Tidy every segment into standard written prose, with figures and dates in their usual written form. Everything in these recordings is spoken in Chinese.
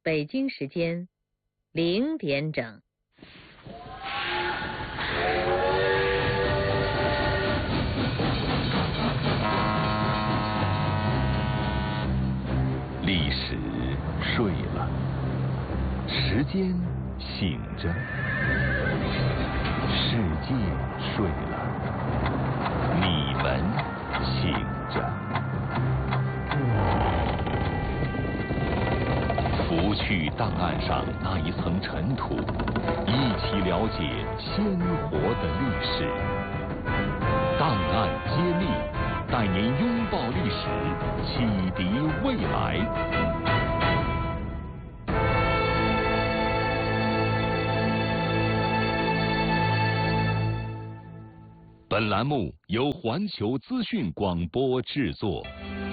北京时间0点整。 历史睡了，时间醒着，世界睡了，你们醒着。拂去档案上那一层尘土，一起了解鲜活的历史。档案揭秘，带您拥抱历史，启迪未来。本栏目由环球资讯广播制作。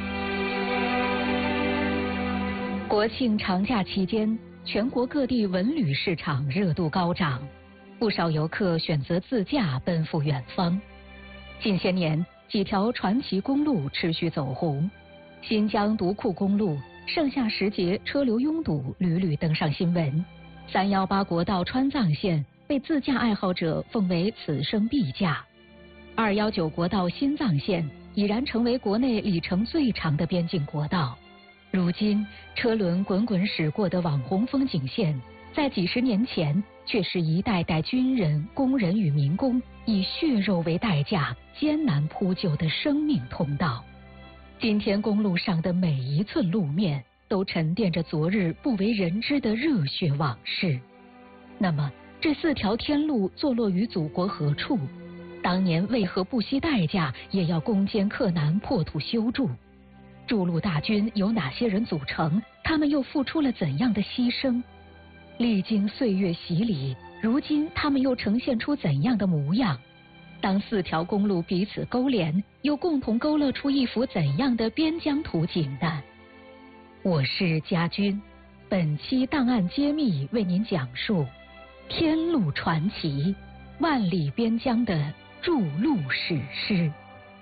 国庆长假期间，全国各地文旅市场热度高涨，不少游客选择自驾奔赴远方。近些年，几条传奇公路持续走红，新疆独库公路盛夏时节车流拥堵，屡屡登上新闻。318国道川藏线被自驾爱好者奉为此生必驾。219国道新藏线已然成为国内里程最长的边境国道。如今，车轮滚滚驶过的网红风景线，在几十年前却是一代代军人、工人与民工以血肉为代价艰难铺就的生命通道。今天公路上的每一寸路面都沉淀着昨日不为人知的热血往事。那么，这4条天路坐落于祖国何处？当年为何不惜代价也要攻坚克难，破土修筑？筑路大军由哪些人组成？他们又付出了怎样的牺牲？历经岁月洗礼，如今他们又呈现出怎样的模样？当4条公路彼此勾连，又共同勾勒出一幅怎样的边疆图景呢？我是家军，本期档案揭秘为您讲述天路传奇，万里边疆的筑路史诗。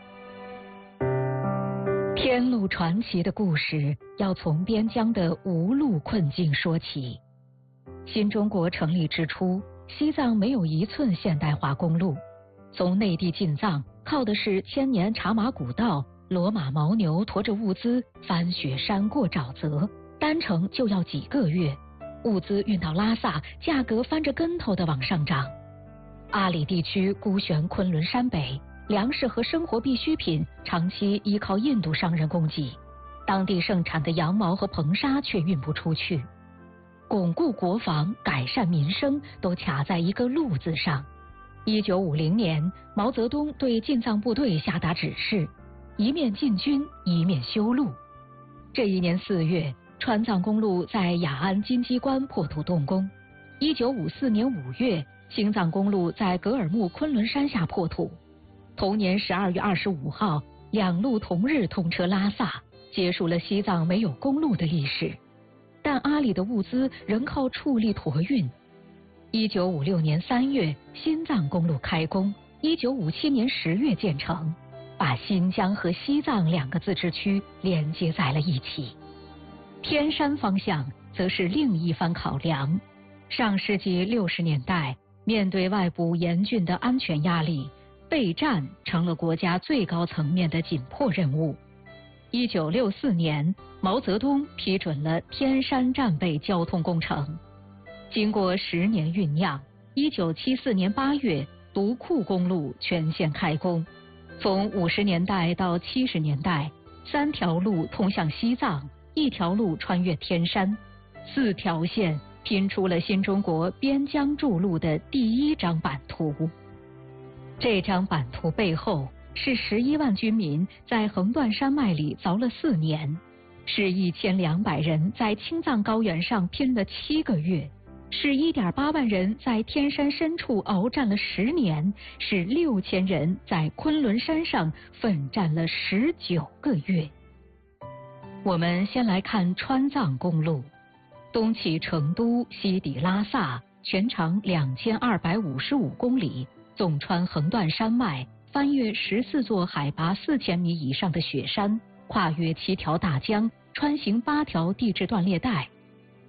天路传奇的故事要从边疆的无路困境说起。新中国成立之初，西藏没有一寸现代化公路，从内地进藏靠的是千年茶马古道，骡马牦牛驮着物资翻雪山过沼泽，单程就要几个月，物资运到拉萨，价格翻着跟头的往上涨。阿里地区孤悬昆仑山北，粮食和生活必需品长期依靠印度商人供给，当地盛产的羊毛和硼砂却运不出去。巩固国防、改善民生都卡在一个路字上。1950年，毛泽东对进藏部队下达指示，一面进军，一面修路。这一年4月，川藏公路在雅安金鸡关破土动工。1954年5月，新藏公路在格尔木昆仑山下破土。同年12月25号，两路同日通车拉萨，结束了西藏没有公路的历史。但阿里的物资仍靠畜力驮运。1956年3月，新藏公路开工，1957年10月建成，把新疆和西藏2个自治区连接在了一起。天山方向则是另一番考量。上世纪60年代，面对外部严峻的安全压力，备战成了国家最高层面的紧迫任务。1964年，毛泽东批准了天山战备交通工程。经过10年酝酿，1974年8月，独库公路全线开工。从50年代到70年代，3条路通向西藏，1条路穿越天山，4条线拼出了新中国边疆筑路的第一张版图。这张版图背后是11万军民在横断山脉里凿了4年，是1200人在青藏高原上拼了7个月，是1.8万人在天山深处鏖战了10年，是6000人在昆仑山上奋战了19个月。我们先来看川藏公路，东起成都，西抵拉萨，全长2255公里，纵穿横断山脉，翻越14座海拔4000米以上的雪山，跨越7条大江，穿行8条地质断裂带。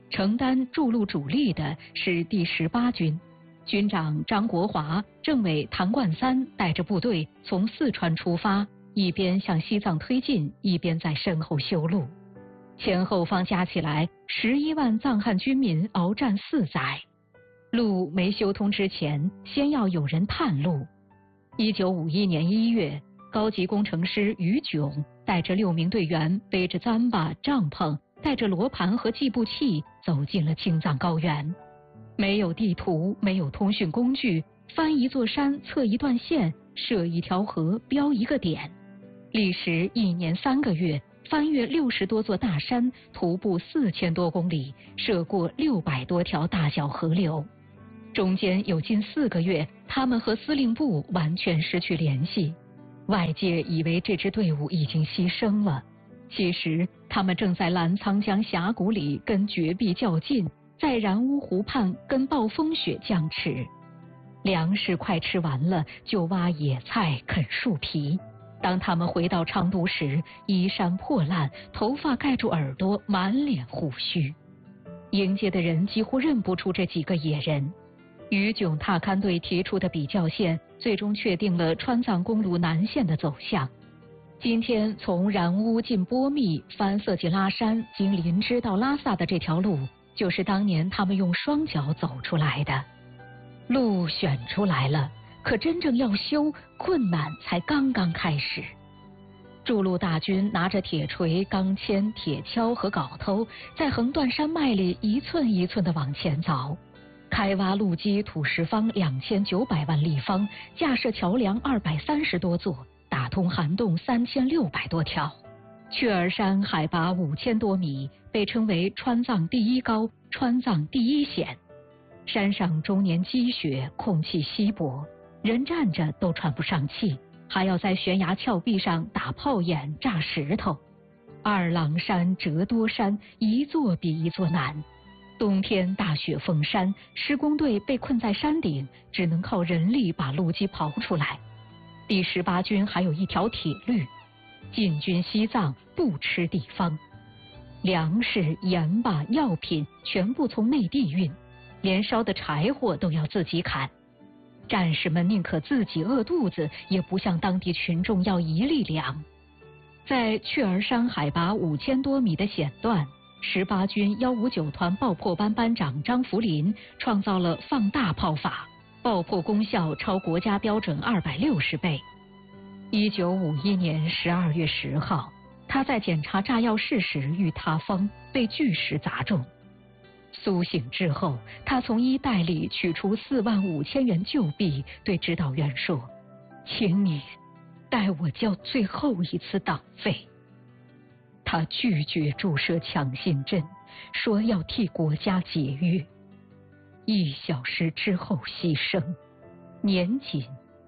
承担筑路主力的是第18军，军长张国华、政委谭冠三带着部队从四川出发，一边向西藏推进，一边在身后修路。前后方加起来11万藏汉军民鏖战4载。路没修通之前，先要有人探路。1951年1月，高级工程师于炯带着6名队员，背着簪把、帐篷，带着罗盘和计步器，走进了青藏高原。没有地图，没有通讯工具，翻一座山，测一段线，设一条河，标一个点，历时1年3个月，翻越60多座大山，徒步4000多公里，涉过600多条大小河流。中间有近4个月，他们和司令部完全失去联系。外界以为这支队伍已经牺牲了，其实他们正在澜沧江峡谷里跟绝壁较劲，在然乌湖畔跟暴风雪僵持。粮食快吃完了，就挖野菜、啃树皮。当他们回到昌都时，衣衫破烂，头发盖住耳朵，满脸胡须。迎接的人几乎认不出这几个野人。于炯踏勘队提出的比较线，最终确定了川藏公路南线的走向。今天从然乌进波密，翻色季拉山，经林芝到拉萨的这条路，就是当年他们用双脚走出来的。路选出来了，可真正要修，困难才刚刚开始。筑路大军拿着铁锤、钢钎、铁锹和镐头，在横断山脉里一寸一寸地往前凿。开挖路基土石方2900万立方，架设桥梁230多座，打通涵洞3600多条。雀儿山海拔5000多米，被称为川藏第一高、川藏第一险。山上终年积雪，空气稀薄，人站着都喘不上气，还要在悬崖峭壁上打炮眼、炸石头。二郎山、折多山，一座比一座难。冬天大雪封山，施工队被困在山顶，只能靠人力把路基刨出来。第18军还有一条铁律：进军西藏不吃地方，粮食、盐巴、药品全部从内地运，连烧的柴火都要自己砍。战士们宁可自己饿肚子，也不向当地群众要1粒粮。在雀儿山海拔5000多米的险段，18军159团爆破班班长张福林创造了放大炮法，爆破功效超国家标准260倍。1951年12月10号，他在检查炸药室时遇塌方，被巨石砸中。苏醒之后，他从衣袋里取出45000元旧币，对指导员说：“请你代我交最后一次党费。”他拒绝注射强心针，说要替国家节约。1小时之后牺牲，年仅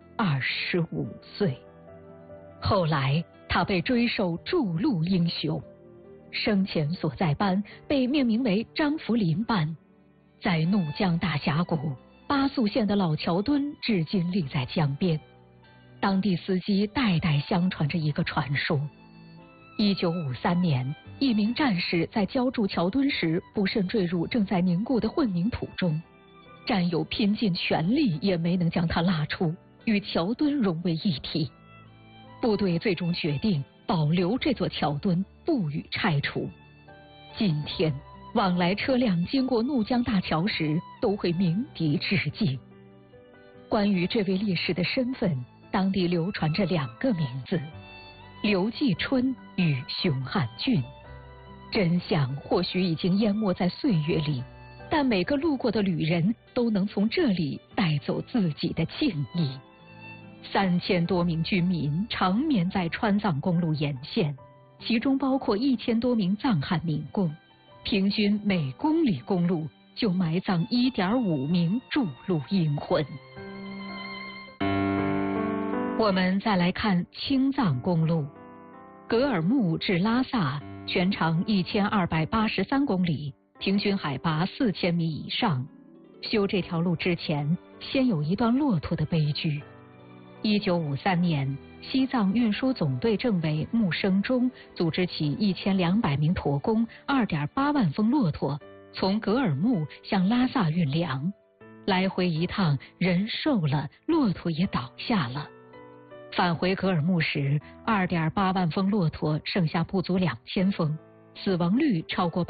25岁。后来他被追授筑路英雄，生前所在班被命名为张福林班。在怒江大峡谷，巴素县的老桥墩至今立在江边，当地司机代代相传着一个传说。1953年，一名战士在浇筑桥墩时不慎坠入正在凝固的混凝土中，战友拼尽全力也没能将他拉出，与桥墩融为一体。部队最终决定保留这座桥墩，不予拆除。今天，往来车辆经过怒江大桥时，都会鸣笛致敬。关于这位烈士的身份，当地流传着2个名字：刘继春与熊汉俊。真相或许已经淹没在岁月里，但每个路过的旅人都能从这里带走自己的敬意。3000多名军民长眠在川藏公路沿线，其中包括1000多名藏汉民工，平均每公里公路就埋葬1.5名筑路英魂。我们再来看青藏公路，格尔木至拉萨全长1283公里，平均海拔4000米以上。修这条路之前，先有一段骆驼的悲剧。1953年，西藏运输总队政委穆生忠组织起1200名驼工、2.8万峰骆驼， 从格尔木向拉萨运粮，来回一趟，人瘦了，骆驼也倒下了。返回格尔木时，2.8万峰骆驼剩下不足2000峰，死亡率超过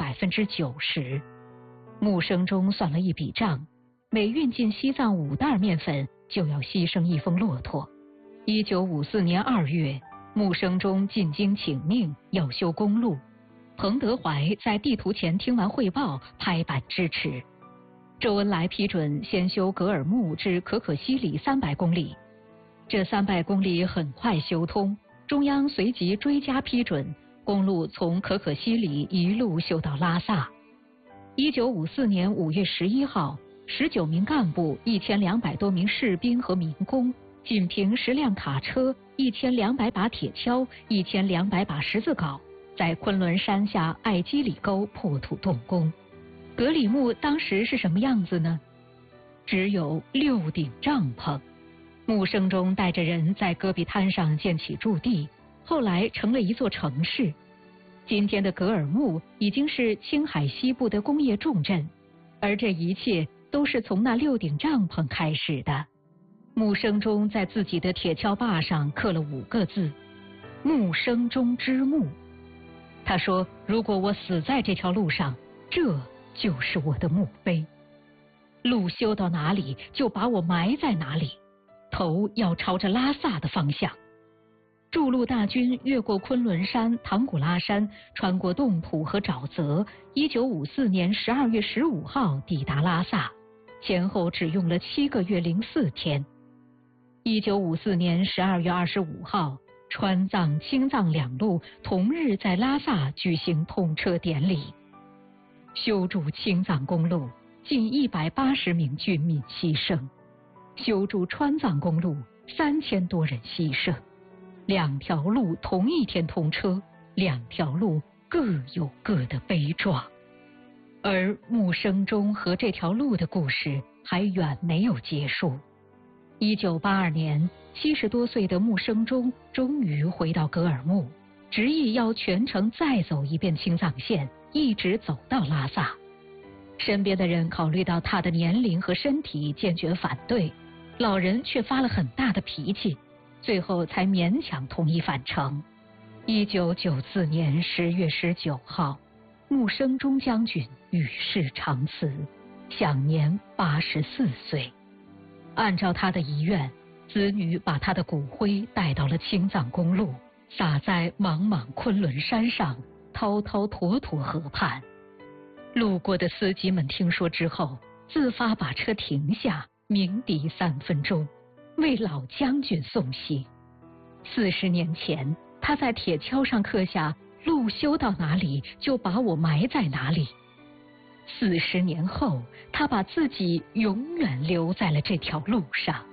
90%。穆生中算了一笔账，每运进西藏5袋面粉，就要牺牲1峰骆驼。1954年2月，穆生中进京请命，要修公路。彭德怀在地图前听完汇报，拍板支持。周恩来批准先修格尔木至可可西里300公里，这300公里很快修通，中央随即追加批准，公路从可可西里一路修到拉萨。1954年5月11号，19名干部、1200多名士兵和民工，仅凭10辆卡车、1200把铁锹、1200把十字镐，在昆仑山下艾基里沟破土动工。格里木当时是什么样子呢？只有6顶帐篷。穆生中带着人在戈壁滩上建起驻地，后来成了一座城市。今天的格尔木已经是青海西部的工业重镇，而这一切都是从那6顶帐篷开始的。穆生中在自己的铁锹把上刻了5个字：穆生中之墓。他说，如果我死在这条路上，这就是我的墓碑。路修到哪里，就把我埋在哪里，头要朝着拉萨的方向。筑路大军越过昆仑山、唐古拉山，穿过冻土和沼泽，1954年12月15号抵达拉萨，前后只用了7个月04天。1954年12月25号，川藏、青藏2路同日在拉萨举行通车典礼。修筑青藏公路，近180名军民牺牲；修筑川藏公路，3000多人牺牲。2条路同一天通车，2条路各有各的悲壮。而穆生中和这条路的故事还远没有结束。1982年，70多岁的穆生中终于回到格尔木，执意要全程再走一遍青藏线，一直走到拉萨。身边的人考虑到他的年龄和身体，坚决反对，老人却发了很大的脾气，最后才勉强同意返程。1994年10月19号，穆生中将军与世长辞，享年84岁。按照他的遗愿，子女把他的骨灰带到了青藏公路，撒在茫茫昆仑山上、滔滔沱沱河畔。路过的司机们听说之后，自发把车停下，鸣笛3分钟，为老将军送行。40年前，他在铁锹上刻下“路修到哪里，就把我埋在哪里”。40年后，他把自己永远留在了这条路上。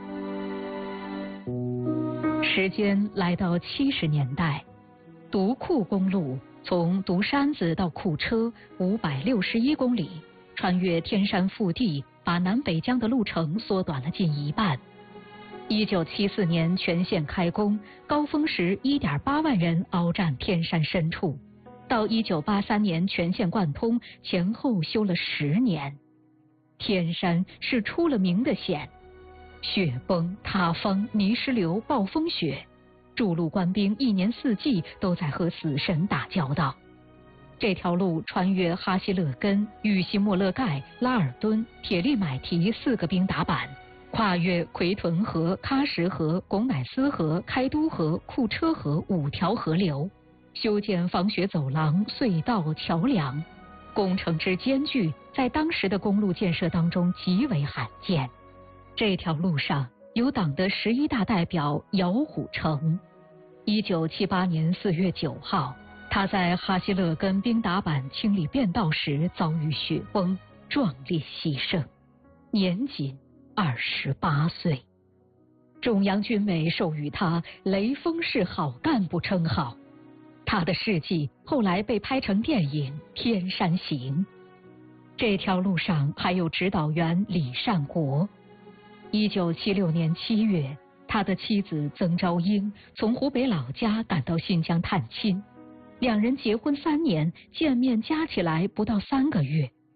时间来到70年代，独库公路从独山子到库车561公里，穿越天山腹地，把南北疆的路程缩短了近1半。1974年全线开工，高峰时1.8万人鏖战天山深处。到1983年全线贯通，前后修了10年。天山是出了名的险，雪崩、塌方、泥石流、暴风雪，筑路官兵1年4季都在和死神打交道。这条路穿越哈希勒根、玉西莫勒盖、拉尔敦、铁力买提4个冰打板，跨越奎屯河、喀什河、拱乃斯河、开都河、库车河5条河流，修建防雪走廊、隧道、桥梁，工程之艰巨，在当时的公路建设当中极为罕见。这条路上有党的11大代表姚虎城。1978年4月9号，他在哈希勒根冰打板清理便道时遭遇雪崩，壮烈牺牲，年仅28岁。中央军委授予他雷锋式好干部称号。他的事迹后来被拍成电影《天山行》。这条路上还有指导员李善国。1976年7月，他的妻子曾昭英从湖北老家赶到新疆探亲，2人结婚3年，见面加起来不到3个月，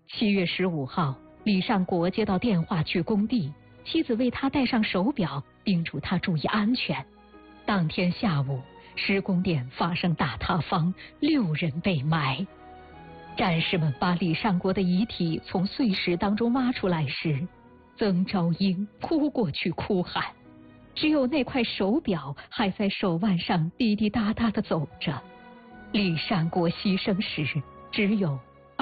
7月15号，李善国接到电话去工地，妻子为他戴上手表，叮嘱他注意安全。当天下午，施工点发生大塌方，6人被埋。战士们把李善国的遗体从碎石当中挖出来时，曾昭英扑过去哭喊，只有那块手表还在手腕上滴滴答答地走着。李善国牺牲时只有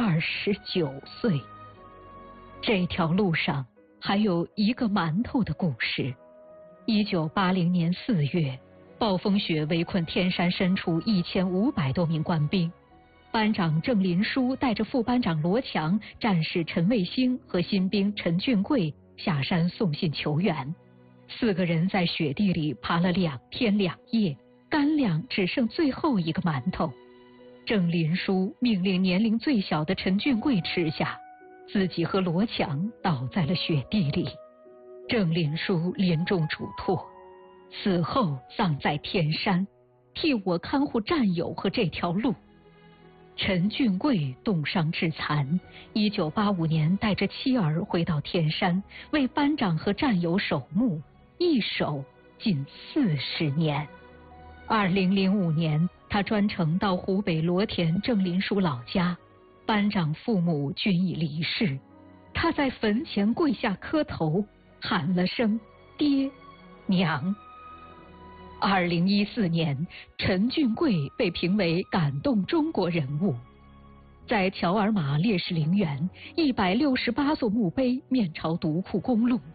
29岁。这条路上还有一个馒头的故事。1980年4月，暴风雪围困天山深处1500多名官兵。班长郑林书带着副班长罗强、战士陈卫星和新兵陈俊贵下山送信求援。4个人在雪地里爬了2天2夜，干粮只剩最后一个馒头。郑林书命令年龄最小的陈俊贵吃下，自己和罗强倒在了雪地里。郑林书临终嘱托，死后葬在天山，替我看护战友和这条路。陈俊贵冻伤致残，1985年带着妻儿回到天山，为班长和战友守墓，一守近40年。2005年，他专程到湖北罗田郑林书老家，班长父母均已离世，他在坟前跪下磕头，喊了声爹娘。2014年，陈俊贵被评为感动中国人物。在乔尔玛烈士陵园，168座墓碑面朝独库公路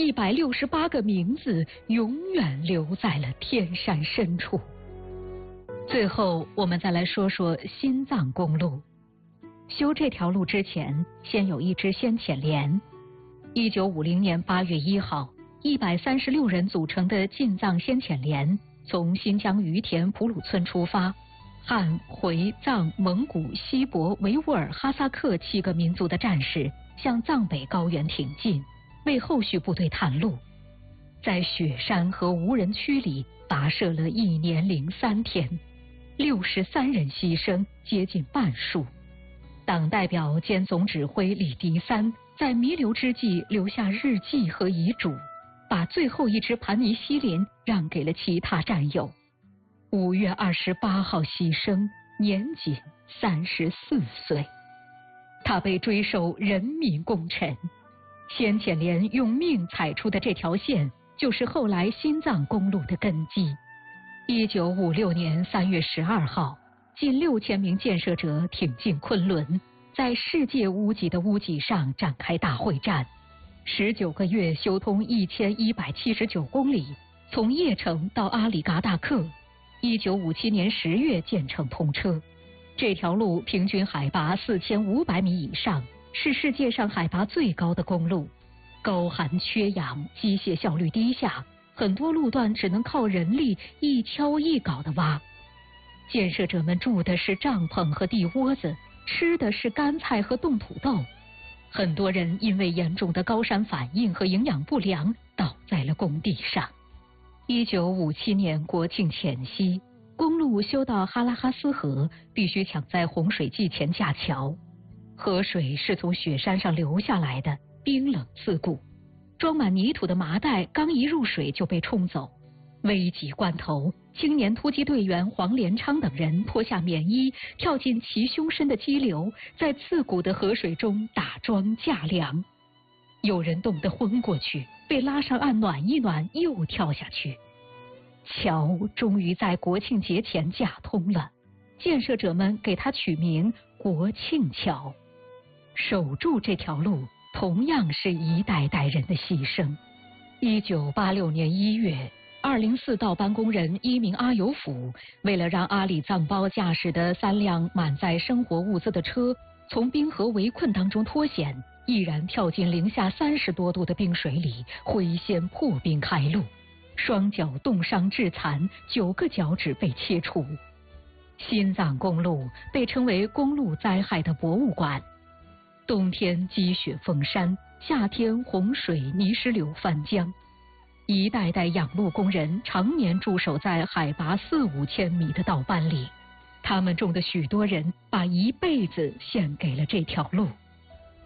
，168个名字永远留在了天山深处。最后，我们再来说说新藏公路。修这条路之前，先有一支先遣连。1950年8月1号，136人组成的进藏先遣连从新疆于田普鲁村出发，汉、回、藏、蒙古、锡伯、维吾尔、哈萨克7个民族的战士向藏北高原挺进，为后续部队探路。在雪山和无人区里跋涉了1年03天，63人牺牲，接近半数。党代表兼总指挥李迪三在弥留之际留下日记和遗嘱，把最后一只盘尼西林让给了其他战友。5月28号牺牲，年仅34岁。他被追授人民功臣。先遣连用命踩出的这条线，就是后来新藏公路的根基。1956年3月12号，近6000名建设者挺进昆仑，在世界屋脊的屋脊上展开大会战。19个月修通1179公里，从叶城到阿里嘎达克。1957年10月建成通车。这条路平均海拔4500米以上，是世界上海拔最高的公路。高寒缺氧，机械效率低下，很多路段只能靠人力一锹一镐地挖。建设者们住的是帐篷和地窝子，吃的是干菜和冻土豆。很多人因为严重的高山反应和营养不良倒在了工地上。1957年国庆前夕，公路修到哈拉哈斯河，必须抢在洪水季前架桥。河水是从雪山上流下来的，冰冷刺骨。装满泥土的麻袋刚一入水就被冲走。危急关头，青年突击队员黄连昌等人脱下棉衣，跳进其胸深的激流，在刺骨的河水中打桩架梁。有人冻得昏过去，被拉上岸暖一暖，又跳下去。桥终于在国庆节前架通了，建设者们给它取名国庆桥。守住这条路，同样是一代代人的牺牲。1986年1月，204道班工人伊明阿尤甫为了让阿里藏胞驾驶的3辆满载生活物资的车从冰河围困当中脱险，毅然跳进零下30多度的冰水里，挥先破冰开路，双脚冻伤致残，9个脚趾被切除。新藏公路被称为公路灾害的博物馆。冬天积雪封山，夏天洪水泥石流翻江。一代代养路工人常年驻守在海拔4-5千米的道班里，他们中的许多人把一辈子献给了这条路。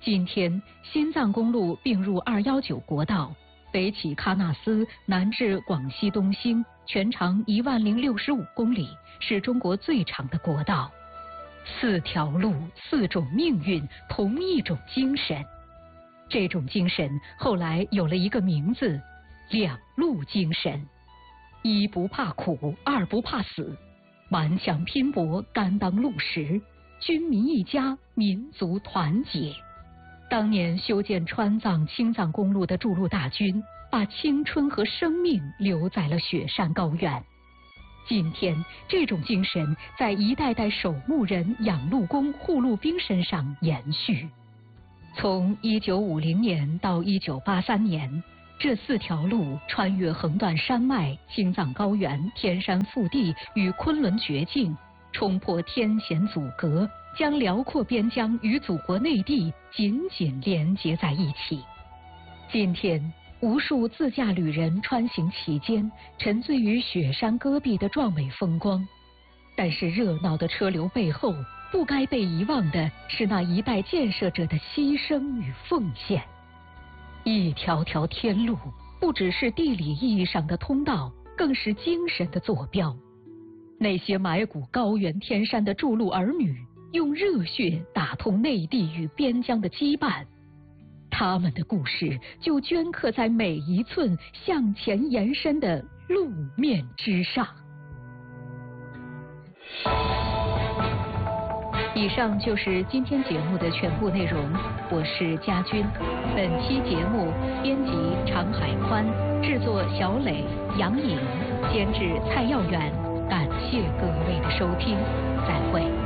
今天，新藏公路并入219国道，北起喀纳斯，南至广西东兴，全长10065公里，是中国最长的国道。4条路，4种命运，同一种精神。这种精神后来有了一个名字——两路精神。1不怕苦，2不怕死，顽强拼搏，甘当路石，军民一家，民族团结。当年修建川藏、青藏公路的筑路大军，把青春和生命留在了雪山高原。今天，这种精神在一代代守墓人、养路工、护路兵身上延续。从1950年到1983年，这4条路穿越横断山脉、青藏高原、天山腹地与昆仑绝境，冲破天险阻隔，将辽阔边疆与祖国内地紧紧连接在一起。今天，无数自驾旅人穿行其间，沉醉于雪山戈壁的壮美风光。但是热闹的车流背后，不该被遗忘的是那一代建设者的牺牲与奉献。一条条天路，不只是地理意义上的通道，更是精神的坐标。那些埋骨高原天山的筑路儿女，用热血打通内地与边疆的羁绊。他们的故事就镌刻在每一寸向前延伸的路面之上。以上就是今天节目的全部内容，我是佳君。本期节目编辑常海宽，制作小磊、杨颖，监制蔡耀远。感谢各位的收听，再会。